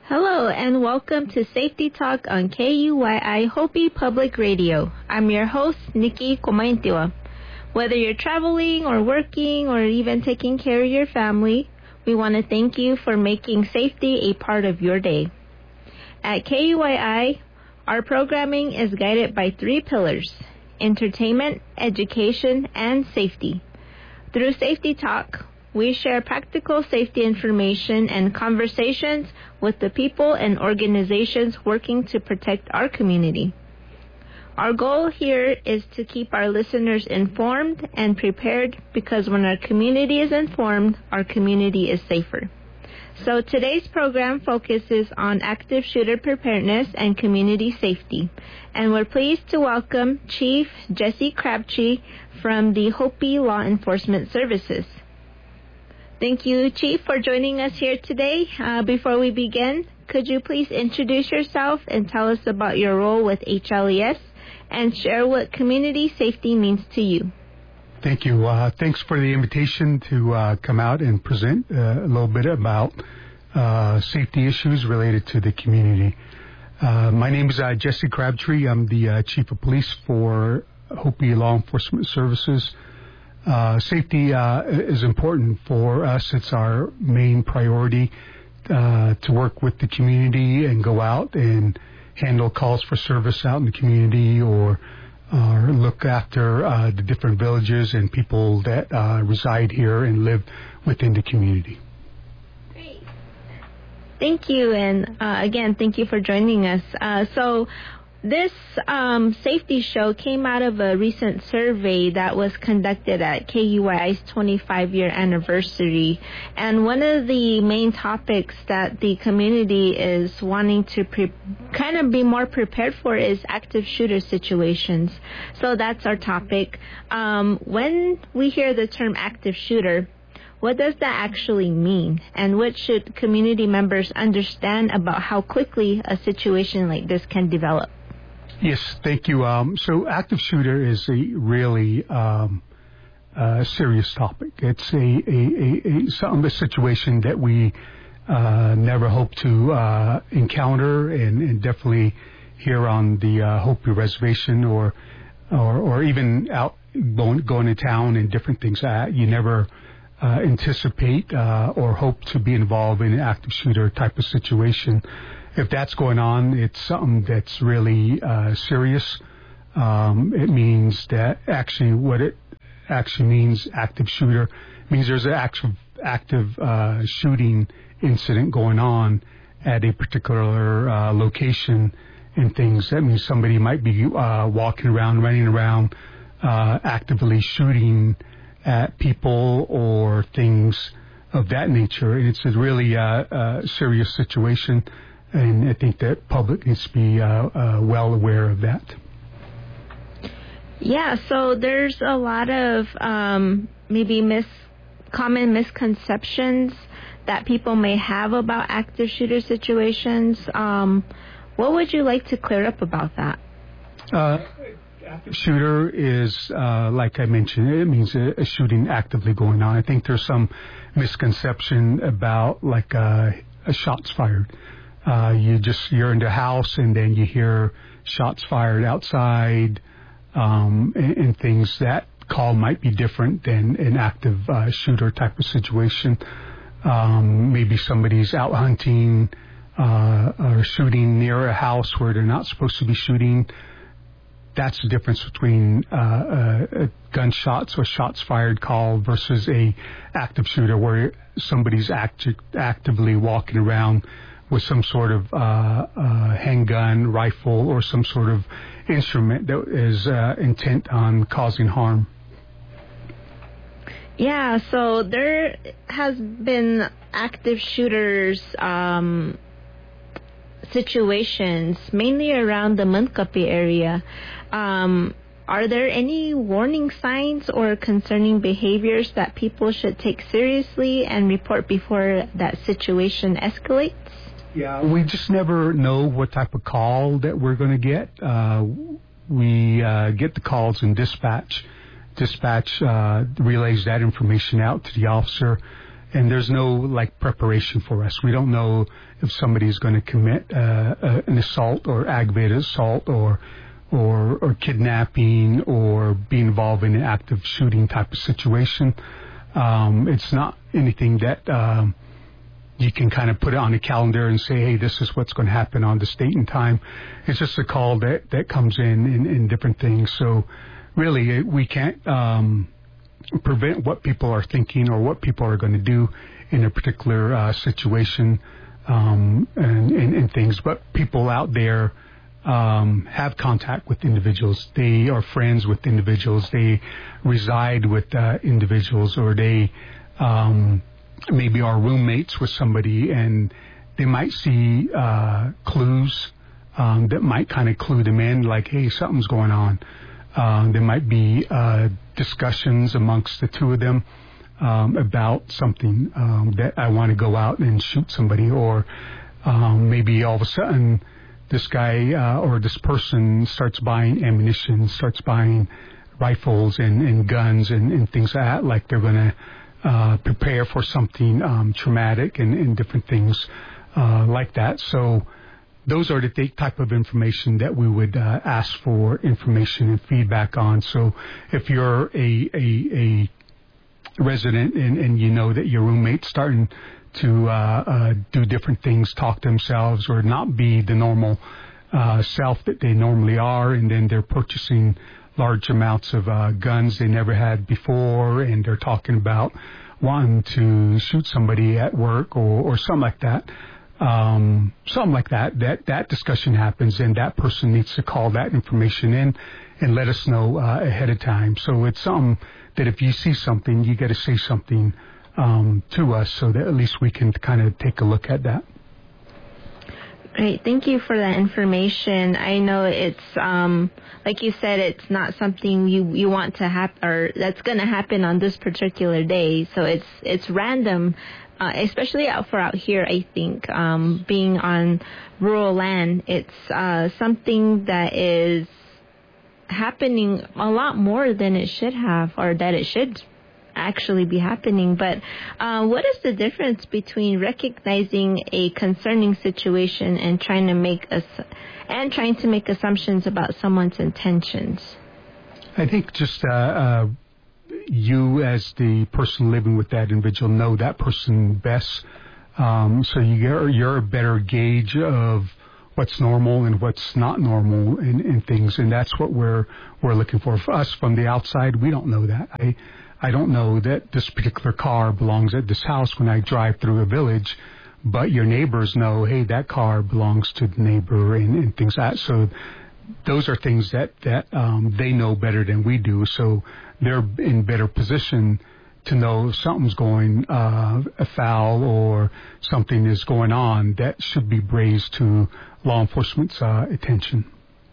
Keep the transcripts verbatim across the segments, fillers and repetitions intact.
Hello and welcome to Safety Talk on K U Y I Hopi Public Radio. I'm your host, Nikki Komaintiwa. Whether you're traveling or working or even taking care of your family, we want to thank you for making safety a part of your day. At K U Y I, our programming is guided by three pillars: entertainment, education, and safety. Through Safety Talk, we share practical safety information and conversations with the people and organizations working to protect our community. Our goal here is to keep our listeners informed and prepared, because when our community is informed, our community is safer. So today's program focuses on active shooter preparedness and community safety, and we're pleased to welcome Chief Jesse Crabtree from the Hopi Law Enforcement Services. Thank you, Chief, for joining us here today. Uh, before we begin, could you please introduce yourself and tell us about your role with H L E S and share what community safety means to you? Thank you. Uh, thanks for the invitation to uh, come out and present uh, a little bit about uh, safety issues related to the community. Uh, my name is uh, Jesse Crabtree. I'm the uh, Chief of Police for Hopi Law Enforcement Services. Uh, safety uh, is important for us. It's our main priority uh, to work with the community and go out and handle calls for service out in the community, or, or look after uh, the different villages and people that uh, reside here and live within the community. Great. Thank you, and uh, again, thank you for joining us. Uh, so. This um, safety show came out of a recent survey that was conducted at K U Y I's twenty-five year anniversary. And one of the main topics that the community is wanting to pre- kind of be more prepared for is active shooter situations. So that's our topic. Um, when we hear the term active shooter, what does that actually mean? And what should community members understand about how quickly a situation like this can develop? Yes, thank you. Um, so active shooter is a really um, uh, serious topic. It's a, a, a, a, some, a situation that we uh, never hope to uh, encounter, and, and definitely here on the uh, Hopi Reservation, or, or or even out going, going to town and different things. Uh, you never uh, anticipate uh, or hope to be involved in an active shooter type of situation. If that's going on, it's something that's really uh, serious. Um, it means that actually what it actually means, active shooter, means there's an actual active uh, shooting incident going on at a particular uh, location and things. That means somebody might be uh, walking around, running around, uh, actively shooting at people or things of that nature. And it's a really uh, uh, serious situation. And I think that public needs to be uh, uh, well aware of that. Yeah, so there's a lot of um, maybe mis- common misconceptions that people may have about active shooter situations. Um, what would you like to clear up about that? Uh, active shooter is, uh, like I mentioned, it means a, a shooting actively going on. I think there's some misconception about like uh, a shots fired. Uh, you just, you're in the house and then you hear shots fired outside, um, and, and things. That call might be different than an active uh, shooter type of situation. Um, maybe somebody's out hunting uh, or shooting near a house where they're not supposed to be shooting. That's the difference between uh, a, a gunshots or shots fired call versus a active shooter, where somebody's acti- actively walking around with some sort of uh, uh, handgun, rifle, or some sort of instrument that is uh, intent on causing harm. Yeah, so there has been active shooters um, situations, mainly around the Montgomery area. Um, are there any warning signs or concerning behaviors that people should take seriously and report before that situation escalates? Yeah, we just never know what type of call that we're going to get. Uh, we uh, get the calls in dispatch. Dispatch uh, relays that information out to the officer, and there's no like preparation for us. We don't know if somebody's going to commit uh, uh, an assault or aggravated assault or or or kidnapping or be involved in an active shooting type of situation. Um, it's not anything that um, you can kind of put it on a calendar and say, hey, this is what's going to happen on this date and time. It's just a call that, that comes in, in in different things. So really, we can't um, prevent what people are thinking or what people are going to do in a particular uh, situation um, and, and, and things. But people out there um, have contact with individuals. They are friends with individuals. They reside with uh, individuals, or they um, maybe are roommates with somebody, and they might see uh, clues um, that might kind of clue them in, like, hey, something's going on. Um, there might be uh, discussions amongst the two of them um, about something um, that I want to go out and shoot somebody, or um, maybe all of a sudden this guy uh, or this person starts buying ammunition, starts buying rifles and, and guns and, and things like that, like they're going to uh, prepare for something um, traumatic and, and different things uh, like that. So those are the th- type of information that we would uh, ask for information and feedback on. So if you're a a, a resident and, and you know that your roommate's starting to uh, uh, do different things, talk to themselves, or not be the normal uh, self that they normally are, and then they're purchasing large amounts of uh, guns they never had before, and they're talking about wanting to shoot somebody at work or, or something like that. Um, something like that, that, that discussion happens, and that person needs to call that information in and let us know uh, ahead of time. So it's something that if you see something, you got to say something um, to us so that at least we can kind of take a look at that. Great. Thank you for that information. I know it's, um, like you said, it's not something you, you want to happen, or that's going to happen on this particular day. So it's, it's random. Uh, especially out for out here, I think, um, being on rural land, it's uh, something that is happening a lot more than it should have, or that it should actually be happening. But uh, what is the difference between recognizing a concerning situation and trying to make us and trying to make assumptions about someone's intentions? I think just uh, uh you as the person living with that individual know that person best, um, so you're, you're a better gauge of what's normal and what's not normal in, in things, and that's what we're we're looking for. For us from the outside, we don't know that. I I don't know that this particular car belongs at this house when I drive through a village, but your neighbors know, hey, that car belongs to the neighbor and, and things like that. So those are things that, that um, they know better than we do, so they're in better position to know if something's going uh, afoul or something is going on that should be raised to law enforcement's uh, attention.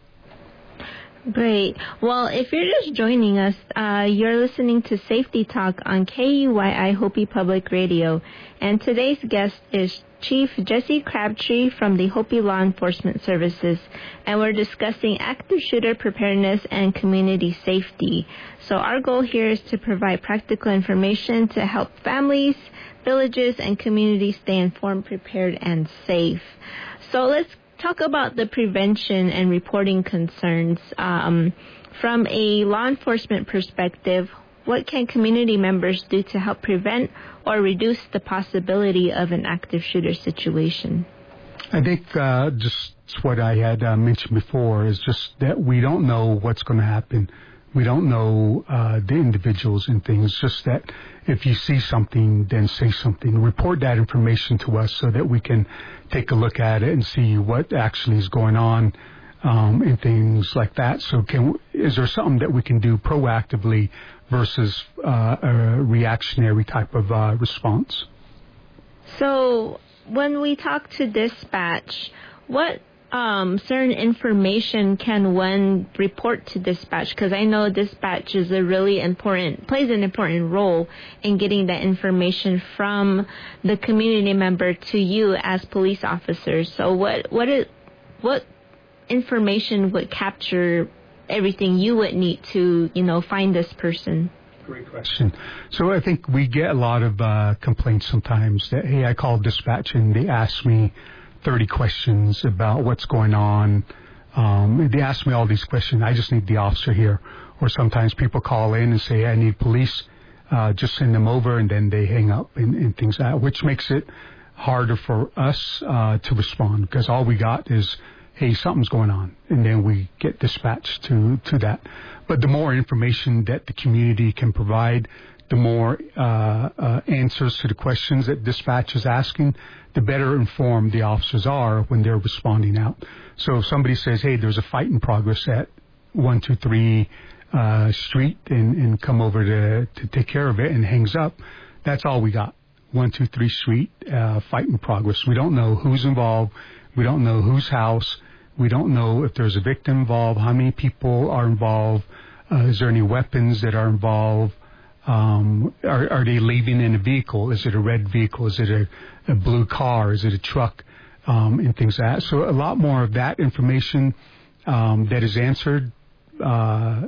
Great. Well, if you're just joining us, uh, you're listening to Safety Talk on K U Y I Hopi Public Radio, and today's guest is Chief Jesse Crabtree from the Hopi Law Enforcement Services, and we're discussing active shooter preparedness and community safety. So our goal here is to provide practical information to help families, villages, and communities stay informed, prepared, and safe. So let's talk about the prevention and reporting concerns. Um, from a law enforcement perspective, what can community members do to help prevent or reduce the possibility of an active shooter situation? I think uh, just what I had uh, mentioned before is just that we don't know what's going to happen. We don't know uh, the individuals and things. Just that if you see something, then say something. Report that information to us so that we can take a look at it and see what actually is going on um, and things like that. So can is there something that we can do proactively versus uh, a reactionary type of uh, response? So when we talk to dispatch, what um, certain information can one report to dispatch? Because I know dispatch is a really important, plays an important role in getting that information from the community member to you as police officers. So what what is what information would capture everything you would need to, you know, find this person? Great question. So I think we get a lot of uh, complaints sometimes that, hey, I called dispatch and they asked me thirty questions about what's going on. Um, they ask me all these questions. I just need the officer here. Or sometimes people call in and say, I need police. Uh, just send them over, and then they hang up and, and things like that, which makes it harder for us uh, to respond, because all we got is, hey, something's going on, and then we get dispatched to, to that. But the more information that the community can provide, the more uh, uh, answers to the questions that dispatch is asking, the better informed the officers are when they're responding out. So if somebody says, hey, there's a fight in progress at one two three uh, Street, and, and come over to, to take care of it, and hangs up, that's all we got. one two three Street, uh, fight in progress. We don't know who's involved. We don't know whose house. We don't know if there's a victim involved, how many people are involved. Uh, is there any weapons that are involved? Um, are, are they leaving in a vehicle? Is it a red vehicle? Is it a, a blue car? Is it a truck? Um, and things like that. So a lot more of that information um, that is answered uh,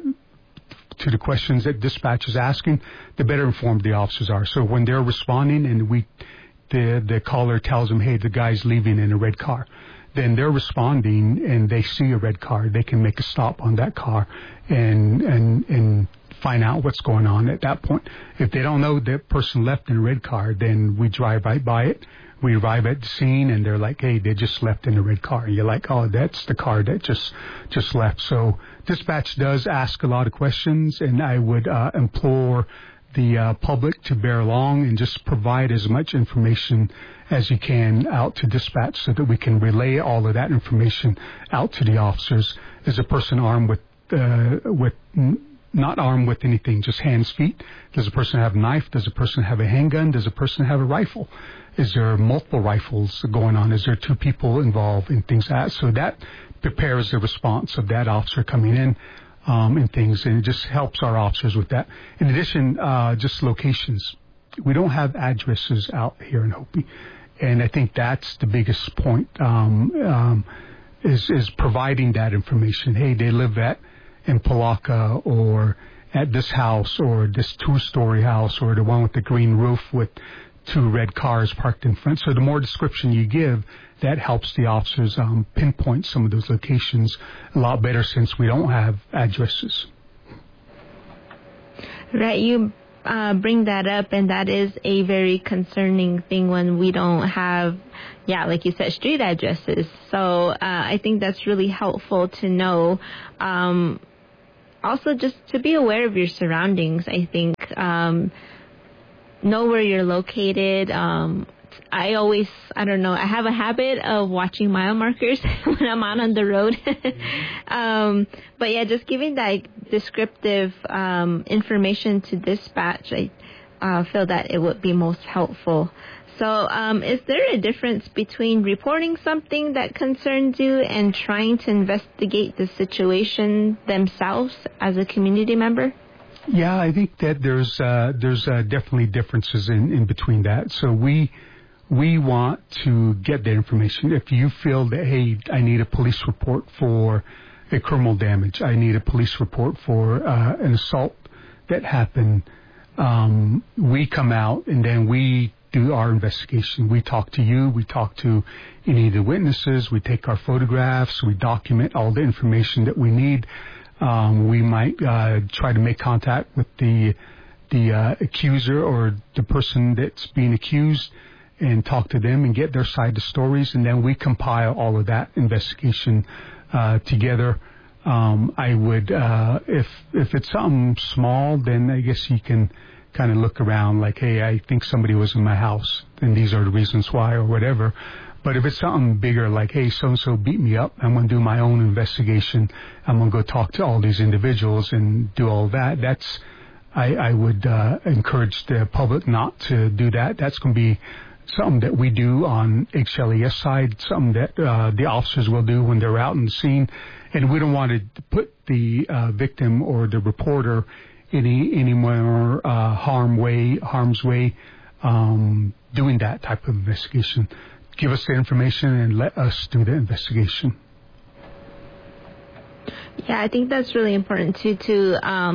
to the questions that dispatch is asking, the better informed the officers are. So when they're responding and we, the the caller tells them, hey, the guy's leaving in a red car, then they're responding and they see a red car, they can make a stop on that car and and and find out what's going on at that point. If they don't know that person left in a red car, then we drive right by it. We arrive at the scene and they're like, hey, they just left in a red car. And you're like, oh, that's the car that just just left. So dispatch does ask a lot of questions, and I would uh, implore the uh, public to bear along and just provide as much information as you can out to dispatch so that we can relay all of that information out to the officers. Is a person armed with uh, with not armed with anything, just hands, feet? Does a person have a knife? Does a person have a handgun? Does a person have a rifle? Is there multiple rifles going on? Is there two people involved in things like that? So that prepares the response of that officer coming in um, and things, and it just helps our officers with that. In addition, uh, just locations. We don't have addresses out here in Hopi, and I think that's the biggest point, um, um, is, is providing that information. Hey, they live at in Palaka, or at this house, or this two-story house, or the one with the green roof with two red cars parked in front. So the more description you give, that helps the officers um, pinpoint some of those locations a lot better, since we don't have addresses. Right, you uh, bring that up, and that is a very concerning thing when we don't have, yeah, like you said, street addresses. So uh, I think that's really helpful to know. Um, also, just to be aware of your surroundings, I think. Um, know where you're located. Um, I always, I don't know, I have a habit of watching mile markers when I'm out on the road. um, but yeah, just giving that descriptive um, information to dispatch, I uh, feel that it would be most helpful. So um, is there a difference between reporting something that concerns you and trying to investigate the situation themselves as a community member? Yeah, I think that there's uh, there's uh, definitely differences in, in between that. So we we want to get that information. If you feel that, hey, I need a police report for a criminal damage, I need a police report for uh, an assault that happened, um, we come out and then we do our investigation. We talk to you, we talk to any of the witnesses, we take our photographs, we document all the information that we need. Um, we might uh, try to make contact with the the uh, accuser or the person that's being accused and talk to them and get their side of the stories, and then we compile all of that investigation uh, together. Um, I would, uh, if if it's something small, then I guess you can kind of look around like, hey, I think somebody was in my house, and these are the reasons why, or whatever. But if it's something bigger, like, hey, so-and-so beat me up, I'm going to do my own investigation, I'm going to go talk to all these individuals and do all that, that's, I, I would uh, encourage the public not to do that. That's going to be something that we do on H L E S side, something that uh, the officers will do when they're out in the scene. And we don't want to put the uh, victim or the reporter any, any more uh, harm way, harm's way um, doing that type of investigation. Give us the information and let us do the investigation. Yeah, I think that's really important too, to um,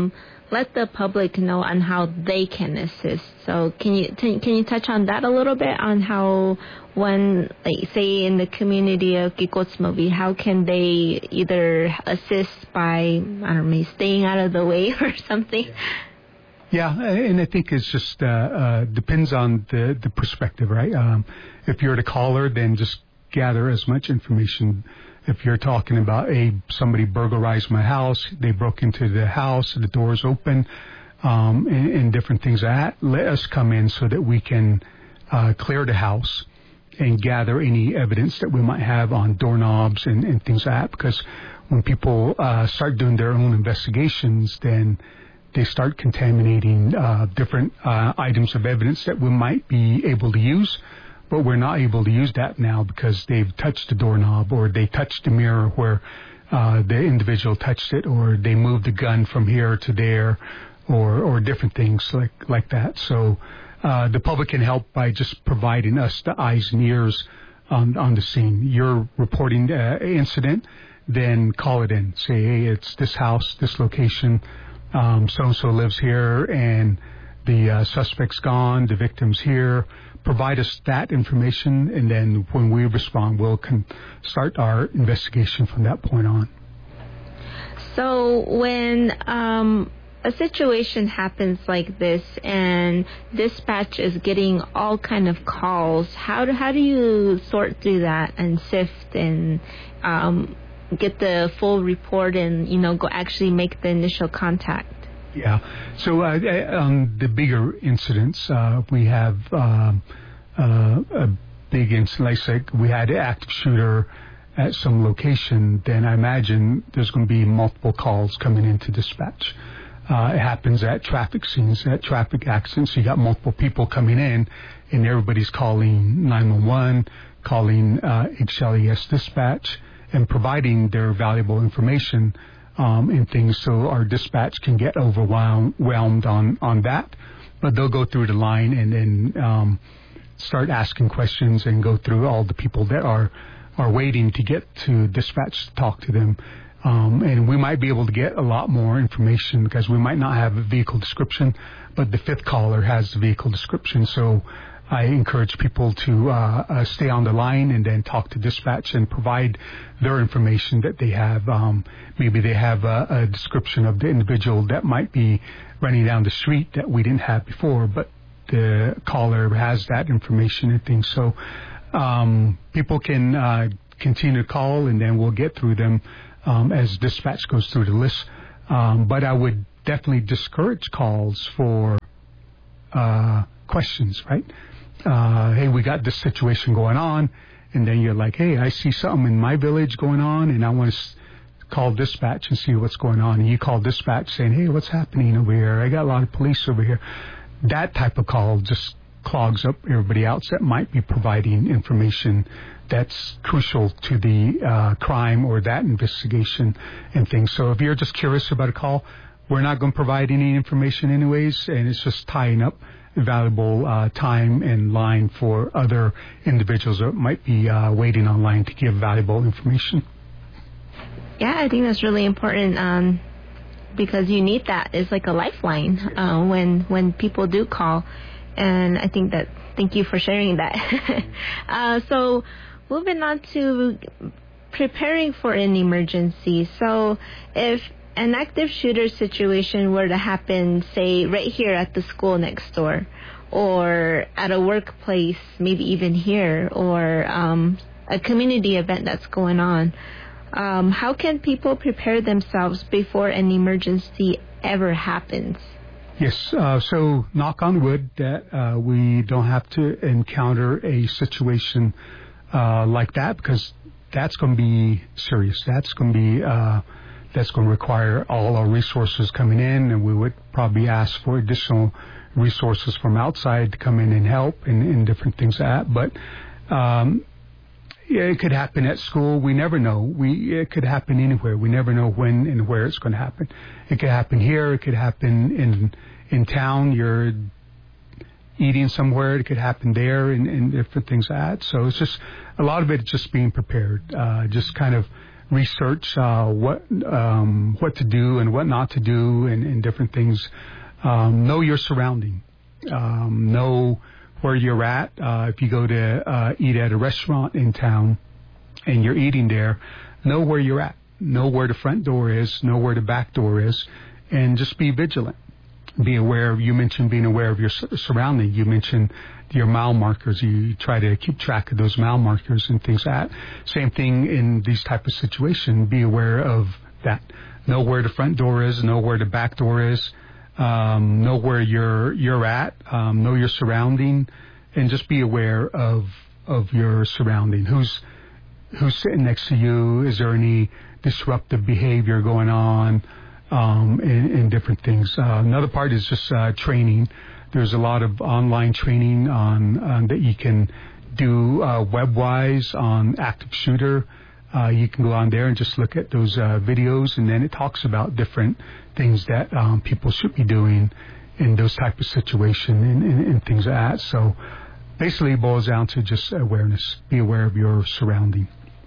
let the public know on how they can assist. So can you t- can you touch on that a little bit, on how one, like, say in the community of Kikotsmobi, how can they either assist by, I don't know, staying out of the way or something? Yeah, and I think it's just uh, uh, depends on the, the perspective, right? Um, if you're the caller, then just gather as much information. If you're talking about, a somebody burglarized my house, they broke into the house, the door's open, um, and, and different things like that, let us come in so that we can uh, clear the house and gather any evidence that we might have on doorknobs and, and things like that. Because when people uh, start doing their own investigations, then they start contaminating uh, different uh, items of evidence that we might be able to use, but we're not able to use that now because they've touched the doorknob, or they touched the mirror where uh, the individual touched it, or they moved the gun from here to there, or or different things like, like that. So uh, the public can help by just providing us the eyes and ears on, on the scene. You're reporting the incident, then call it in. Say, hey, it's this house, this location, Um, so-and-so lives here, and the uh, suspect's gone, the victim's here. Provide us that information, and then when we respond, we'll con- start our investigation from that point on. So when um, a situation happens like this and dispatch is getting all kind of calls, how do, how do you sort through that and sift and um get the full report and, you know, go actually make the initial contact? Yeah. So uh, on the bigger incidents, uh, we have um, uh, a big incident, like we had an active shooter at some location, then I imagine there's going to be multiple calls coming into dispatch. Uh, it happens at traffic scenes, at traffic accidents. You got multiple people coming in, and everybody's calling nine one one, calling uh, H L E S dispatch, and providing their valuable information um, and things, so our dispatch can get overwhelmed on, on that. But they'll go through the line and then um, start asking questions and go through all the people that are, are waiting to get to dispatch to talk to them. Um, and we might be able to get a lot more information because we might not have a vehicle description, but the fifth caller has the vehicle description. So I encourage people to uh, uh, stay on the line and then talk to dispatch and provide their information that they have. Um, maybe they have a, a description of the individual that might be running down the street that we didn't have before, but the caller has that information and things. So um, people can uh, continue to call, and then we'll get through them um, as dispatch goes through the list. Um, but I would definitely discourage calls for uh, questions, right? Uh, hey, we got this situation going on, and then you're like, hey, I see something in my village going on, and I want to s- call dispatch and see what's going on. And you call dispatch saying, hey, what's happening over here? I got a lot of police over here. That type of call just clogs up everybody else that might be providing information that's crucial to the uh, crime or that investigation and things. So if you're just curious about a call, we're not going to provide any information anyways, and it's just tying up valuable uh, time and line for other individuals that might be uh, waiting online to give valuable information. Yeah, I think that's really important um, because you need that. It's like a lifeline uh, when when people do call, and I think that. Thank you for sharing that. uh, so, moving on to preparing for an emergency. So, if an active shooter situation were to happen, say, right here at the school next door, or at a workplace, maybe even here, or um, a community event that's going on, um, how can people prepare themselves before an emergency ever happens? Yes, uh, so knock on wood that uh, we don't have to encounter a situation uh, like that, because that's going to be serious. That's going to be uh, that's going to require all our resources coming in, and we would probably ask for additional resources from outside to come in and help in, in different things like that. But um, yeah, it could happen at school. We never know. We it could happen anywhere. We never know when and where it's going to happen. It could happen here. It could happen in in town. You're eating somewhere. It could happen there, and, and different things like that. So it's just a lot of it just being prepared. Uh, just kind of research uh, what um, what to do and what not to do and, and different things. Um, know your surrounding. Um, know where you're at. Uh, if you go to uh, eat at a restaurant in town and you're eating there, know where you're at. Know where the front door is. Know where the back door is, and just be vigilant. Be aware of, you mentioned being aware of your surrounding. You mentioned your mile markers. You try to keep track of those mile markers and things like that. Same thing in these type of situations. Be aware of that. Know where the front door is. Know where the back door is. Um, know where you're you're at. Um, know your surrounding, and just be aware of of your surrounding. Who's who's sitting next to you? Is there any disruptive behavior going on? Um, and, and different things. Uh, another part is just uh, training. There's a lot of online training on, on that you can do uh, web-wise on Active Shooter. Uh, you can go on there and just look at those uh, videos, and then it talks about different things that um, people should be doing in those type of situation and, and, and things like that. So basically it boils down to just awareness. Be aware of your surrounding.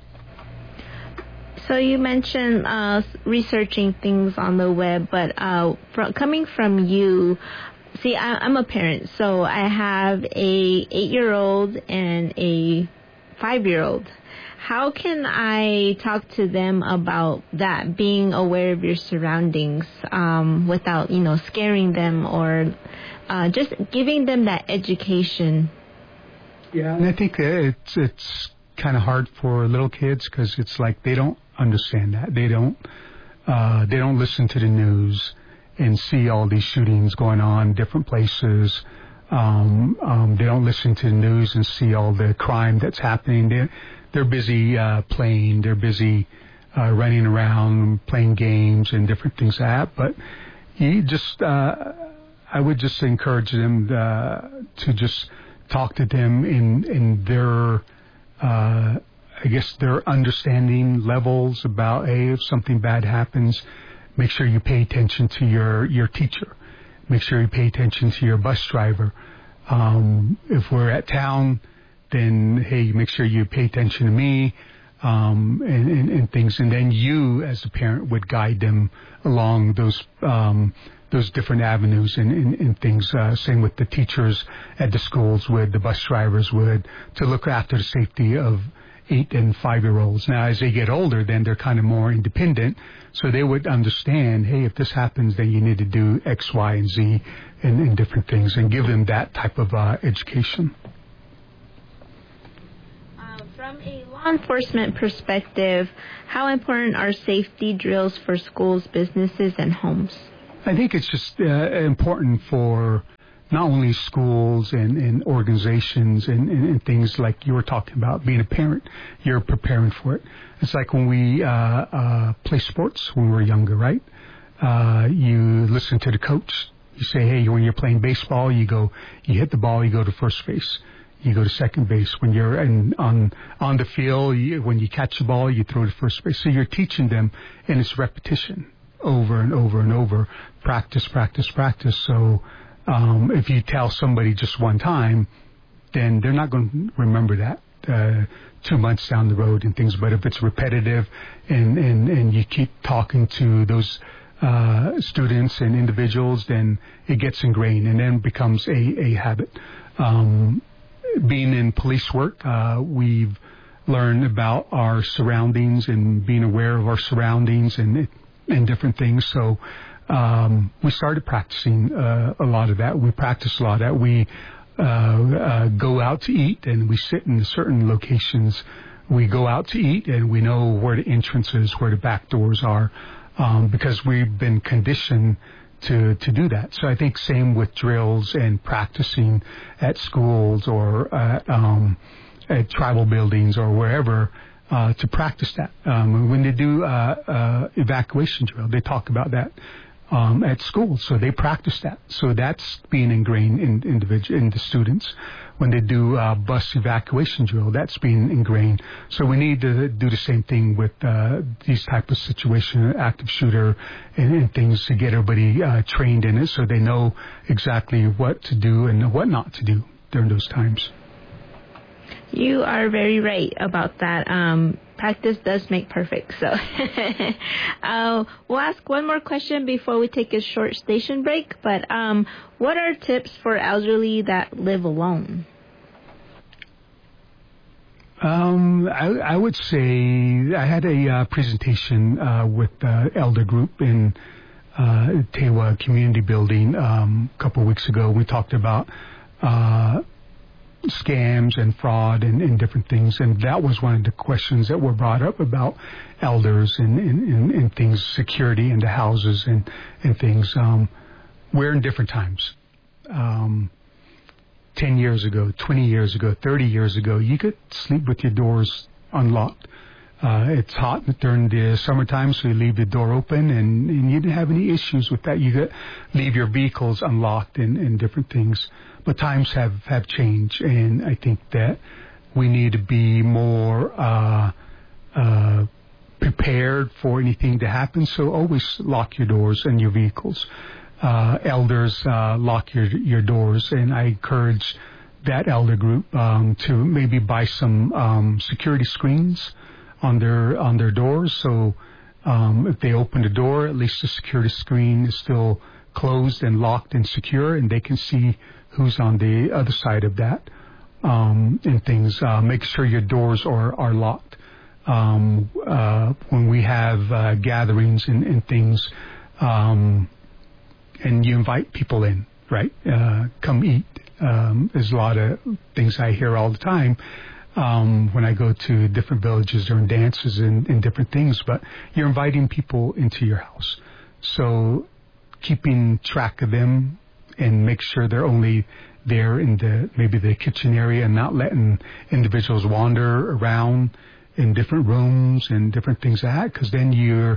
So you mentioned uh, researching things on the web, but uh, from, coming from you, see, I, I'm a parent, so I have a eight-year-old and a five-year-old. How can I talk to them about that, being aware of your surroundings um, without, you know, scaring them or uh, just giving them that education? Yeah, and I think it's it's kind of hard for little kids because it's like they don't understand that. They don't uh, they don't listen to the news and see all these shootings going on different places. Um, um, they don't listen to the news and see all the crime that's happening. They're, they're busy uh, playing. They're busy uh, running around, playing games and different things like that. But you just, uh, I would just encourage them uh, to just talk to them in, in their uh I guess their understanding levels about, hey, if something bad happens, make sure you pay attention to your, your teacher. Make sure you pay attention to your bus driver. Um, if we're at town, then, hey, make sure you pay attention to me um, and, and, and things. And then you, as a parent, would guide them along those um, those different avenues and, and, and things. Uh, same with the teachers at the schools would, the bus drivers would, to look after the safety of eight and five-year-olds. Now, as they get older, then they're kind of more independent, so they would understand, hey, if this happens, then you need to do X, Y, and Z and, and different things, and give them that type of uh, education. Uh, from a law enforcement perspective, how important are safety drills for schools, businesses, and homes? I think it's just uh, important for not only schools and, and organizations and, and, and things like you were talking about, being a parent, you're preparing for it. It's like when we uh, uh, play sports when we were younger, right? Uh, you listen to the coach. You say, hey, when you're playing baseball, you go, you hit the ball, you go to first base. You go to second base. When you're in, on on the field, you, when you catch the ball, you throw to first base. So you're teaching them, and it's repetition over and over and over, practice, practice, practice. So Um, if you tell somebody just one time, then they're not going to remember that uh, two months down the road and things. But if it's repetitive and, and, and you keep talking to those uh, students and individuals, then it gets ingrained and then becomes a, a habit. Um, being in police work, uh, we've learned about our surroundings and being aware of our surroundings and, and different things. So Um, we started practicing uh, a lot of that. We practice a lot of that. We uh, uh, go out to eat, and we sit in certain locations. We go out to eat, and we know where the entrance is, where the back doors are, um, because we've been conditioned to, to do that. So I think same with drills and practicing at schools or at, um, at tribal buildings or wherever. Uh, to practice that. Um, when they do uh, uh, evacuation drill, they talk about that. Um, at school, so they practice that. So that's being ingrained in individual in the students. When they do uh, bus evacuation drill, that's being ingrained. So we need to do the same thing with uh, these type of situation, active shooter, and, and things to get everybody uh, trained in it, so they know exactly what to do and what not to do during those times. You are very right about that. Um, practice does make perfect. So uh, we'll ask one more question before we take a short station break. But um, what are tips for elderly that live alone? Um, I, I would say I had a uh, presentation uh, with the elder group in uh, Tewa Community Building um, a couple of weeks ago. We talked about uh, scams and fraud and, and different things, and that was one of the questions that were brought up about elders and, and, and, and things, security in the houses and, and things. Um, we're in different times. Um, ten years ago, twenty years ago, thirty years ago, you could sleep with your doors unlocked. Uh, it's hot during the summertime, so you leave the door open, and, and you didn't have any issues with that. You could leave your vehicles unlocked and, and different things. But times have, have changed, and I think that we need to be more uh, uh, prepared for anything to happen. So always lock your doors and your vehicles. Uh, elders, uh, lock your your doors, and I encourage that elder group um, to maybe buy some um, security screens on their on their doors. So um, if they open the door, at least the security screen is still closed and locked and secure, and they can see who's on the other side of that. Um, and things. Uh, make sure your doors are are locked. Um, uh, when we have uh, gatherings and, and things. Um, And you invite people in, right? Uh, come eat. Um, there's a lot of things I hear all the time um, when I go to different villages during dances and, and different things. But you're inviting people into your house. So keeping track of them and make sure they're only there in the maybe the kitchen area and not letting individuals wander around in different rooms and different things like that, because then you're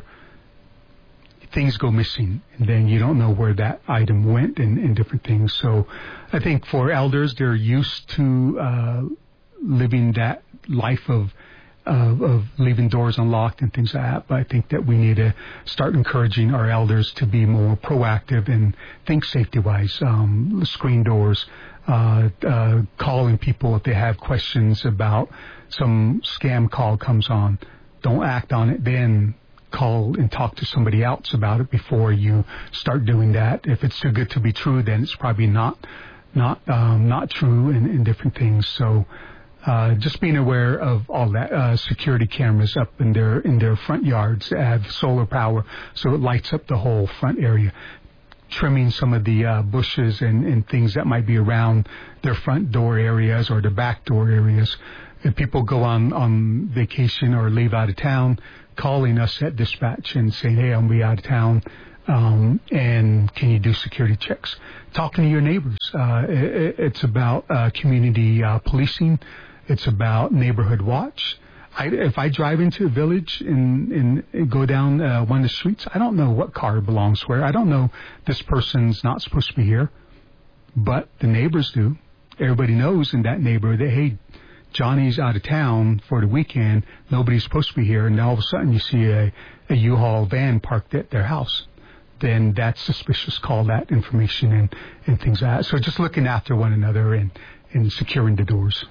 things go missing, and then you don't know where that item went and, and different things. So I think for elders, they're used to uh, living that life of, of of leaving doors unlocked and things like that. But I think that we need to start encouraging our elders to be more proactive and think safety-wise. Um, screen doors, uh, uh, calling people if they have questions about some scam call comes on. Don't act on it then. Call and talk to somebody else about it before you start doing that. If it's too good to be true, then it's probably not not um, not true and, and different things. So uh, just being aware of all that. Uh, security cameras up in their in their front yards that have solar power, so it lights up the whole front area. Trimming some of the uh, bushes and, and things that might be around their front door areas or the back door areas. If people go on, on vacation or leave out of town, calling us at dispatch and saying, hey, I'm going to be out of town, um, and can you do security checks? Talking to your neighbors. Uh, it, it's about uh, community uh, policing. It's about neighborhood watch. I, if I drive into a village and, and go down uh, one of the streets, I don't know what car belongs where. I don't know this person's not supposed to be here, but the neighbors do. Everybody knows in that neighborhood that, hey, Johnny's out of town for the weekend. Nobody's supposed to be here. And all of a sudden you see a, a U-Haul van parked at their house. Then that's suspicious. Call that information and, and things like that. So just looking after one another and, and securing the doors.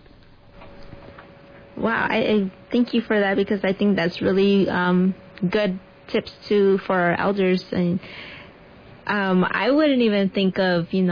Wow, I, I thank you for that, because I think that's really um, good tips too for our elders. And um, I wouldn't even think of, you know,